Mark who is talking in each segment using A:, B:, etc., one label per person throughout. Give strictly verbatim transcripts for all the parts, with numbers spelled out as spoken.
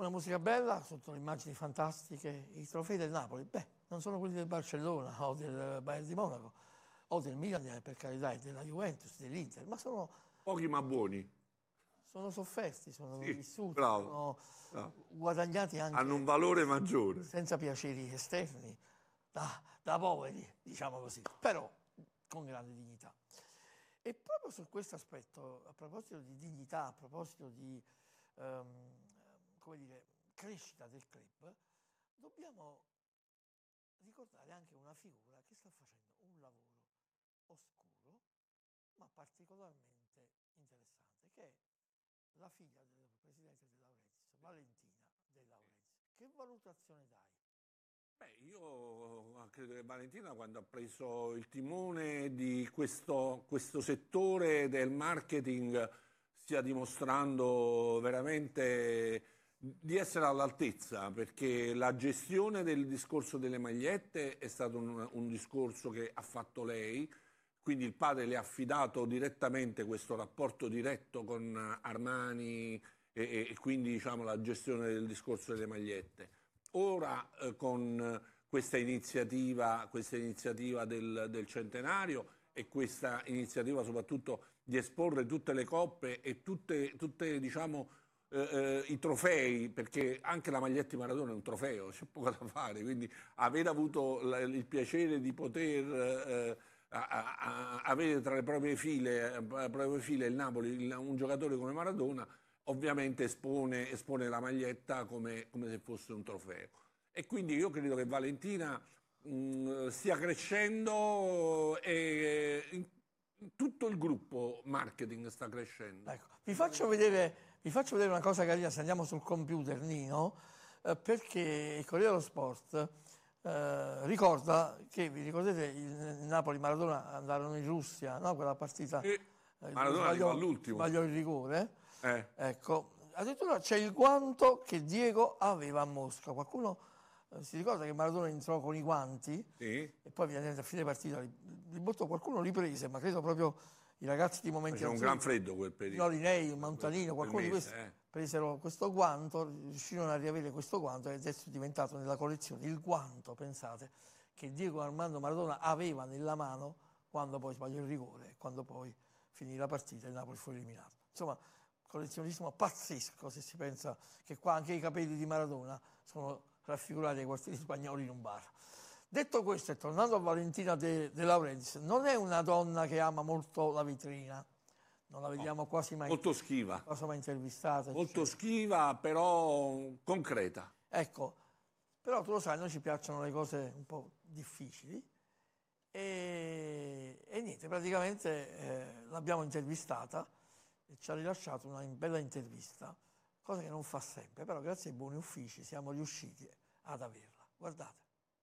A: Una musica bella, sotto le immagini fantastiche, i trofei del Napoli, beh, non sono quelli del Barcellona o del Bayern di Monaco o del Milan, per carità, e della Juventus, dell'Inter, ma sono
B: pochi ma buoni.
A: Sono sofferti, sono
B: Sì,
A: vissuti,
B: bravo,
A: sono
B: bravo.
A: guadagnati anche...
B: Hanno un valore maggiore.
A: Senza piaceri esterni, da, da poveri, diciamo così, però con grande dignità. E proprio su questo aspetto, a proposito di dignità, a proposito di um, come dire, crescita del club, dobbiamo ricordare anche una figura che sta facendo un lavoro oscuro, ma particolarmente interessante, che è la figlia del presidente De Laurentiis, Valentina De Laurentiis. Che valutazione dai?
B: Beh, io credo che Valentina, quando ha preso il timone di questo, questo settore del marketing, stia dimostrando veramente di essere all'altezza, perché la gestione del discorso delle magliette è stato un, un discorso che ha fatto lei, quindi il padre le ha affidato direttamente questo rapporto diretto con Armani e, e quindi diciamo la gestione del discorso delle magliette. Ora eh, con questa iniziativa, questa iniziativa del, del centenario e questa iniziativa soprattutto di esporre tutte le coppe e tutte, tutte diciamo, eh, eh, i trofei, perché anche la maglietta di Maradona è un trofeo, c'è poco da fare, quindi aver avuto la, il piacere di poter eh, a, a, a avere tra le proprie file, le proprie file il Napoli, il, un giocatore come Maradona, ovviamente espone, espone la maglietta come, come se fosse un trofeo. E quindi io credo che Valentina mh, stia crescendo e in, tutto il gruppo marketing sta crescendo.
A: Ecco, vi faccio vedere, vi faccio vedere una cosa carina, se andiamo sul computer, Nino, eh, perché il Corriere dello Sport eh, ricorda che, vi ricordate, il Napoli-Maradona andarono in Russia, no? Quella partita,
B: E
A: eh,
B: Maradona arrivò all'ultimo.
A: Sbagliò il rigore.
B: Eh.
A: Ecco, addirittura c'è il guanto che Diego aveva a Mosca. Qualcuno eh, si ricorda che Maradona entrò con i guanti,
B: sì,
A: e poi a fine partita li, li buttò, qualcuno li prese, ma credo proprio i ragazzi di Momenti
B: C'era un gran freddo quel periodo.
A: Nolinei, un Montanino, qualcuno
B: mese,
A: di questi
B: eh.
A: presero questo guanto, riuscirono a riavere questo guanto ed è diventato nella collezione il guanto, pensate, che Diego Armando Maradona aveva nella mano quando poi sbagliò il rigore, quando poi finì la partita e il Napoli fu eliminato. Insomma, collezionismo pazzesco, se si pensa che qua anche i capelli di Maradona sono raffigurati ai quartieri spagnoli in un bar. Detto questo, e tornando a Valentina De, De Laurentiis, non è una donna che ama molto la vetrina, non la vediamo no, quasi mai,
B: molto schiva,
A: quasi mai intervistata.
B: Molto
A: eccetera.
B: schiva, però concreta.
A: Ecco, però tu lo sai, a noi ci piacciono le cose un po' difficili e, e niente, praticamente eh, l'abbiamo intervistata e ci ha rilasciato una bella intervista, cosa che non fa sempre, però grazie ai buoni uffici siamo riusciti ad averla. Guardate.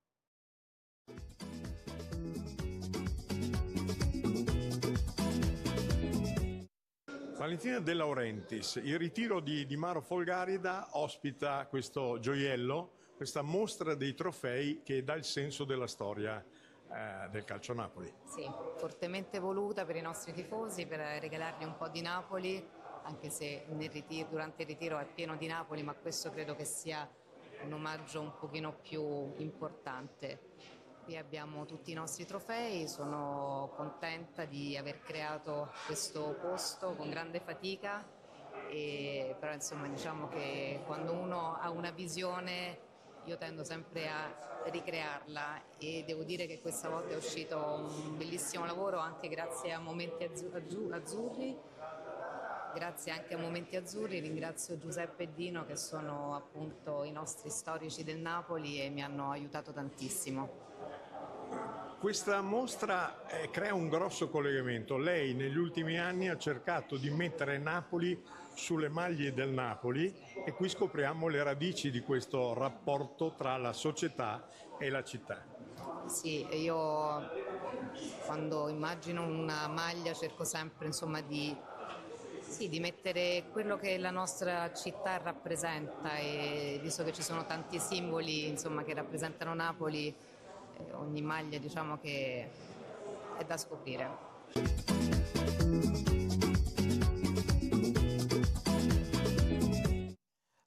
C: Valentina De Laurentiis, il ritiro di, di Maro Folgarida ospita questo gioiello, questa mostra dei trofei che dà il senso della storia eh, del calcio Napoli.
D: Sì, fortemente voluta per i nostri tifosi, per regalargli un po' di Napoli, anche se nel ritiro, durante il ritiro è pieno di Napoli, ma questo credo che sia un omaggio un pochino più importante. Qui abbiamo tutti i nostri trofei, sono contenta di aver creato questo posto con grande fatica, e, però insomma diciamo che quando uno ha una visione io tendo sempre a ricrearla e devo dire che questa volta è uscito un bellissimo lavoro anche grazie a Momenti Azzurri, grazie anche a Momenti Azzurri, ringrazio Giuseppe e Dino che sono appunto i nostri storici del Napoli e mi hanno aiutato tantissimo.
C: Questa mostra eh, crea un grosso collegamento. Lei negli ultimi anni ha cercato di mettere Napoli sulle maglie del Napoli e qui scopriamo le radici di questo rapporto tra la società e la città.
D: Sì, io quando immagino una maglia cerco sempre insomma di, sì, di mettere quello che la nostra città rappresenta, e visto che ci sono tanti simboli insomma, che rappresentano Napoli, ogni maglia diciamo che è da scoprire.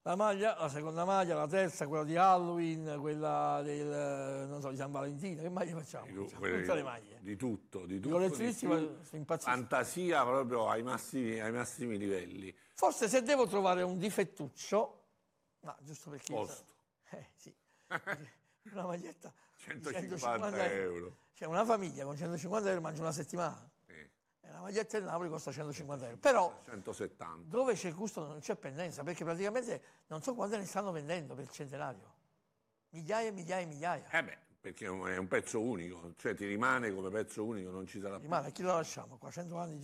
A: La maglia, la seconda maglia, la terza, quella di Halloween, quella del, non so, di San Valentino, che maglie facciamo?
B: Di, tu-
A: Facciamo
B: quelle
A: tutte
B: di-
A: le maglie.
B: di tutto, di
A: I
B: tutto.
A: collezionisti
B: di più.
A: si impazziscono.
B: Fantasia proprio ai massimi, ai massimi livelli.
A: Forse se devo trovare un difettuccio, ma giusto perché... io
B: Costo.
A: so- Eh sì, una maglietta di
B: centocinquanta euro.
A: Cioè una famiglia con centocinquanta euro mangia una settimana.
B: Sì.
A: E la maglietta del Napoli costa centocinquanta euro. Però
B: centosettanta.
A: dove c'è il gusto non c'è pendenza, perché praticamente non so quante ne stanno vendendo per il centenario. Migliaia e migliaia e migliaia.
B: Eh beh, perché è un pezzo unico, cioè ti rimane come pezzo unico, non ci sarà più.
A: Rimane, a chi lo lasciamo qua? cento anni